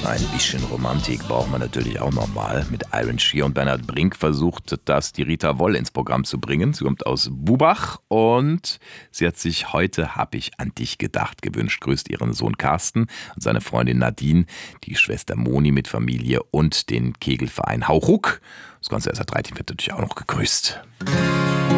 Ein bisschen Romantik braucht man natürlich auch nochmal. Mit Iron Shear und Bernhard Brink versucht das die Rita Woll ins Programm zu bringen. Sie kommt aus Bubach und sie hat sich "Heute hab ich an dich gedacht" gewünscht. Grüßt ihren Sohn Carsten und seine Freundin Nadine, die Schwester Moni mit Familie und den Kegelverein Hauruck. Das Ganze erst seit 13 wird natürlich auch noch gegrüßt.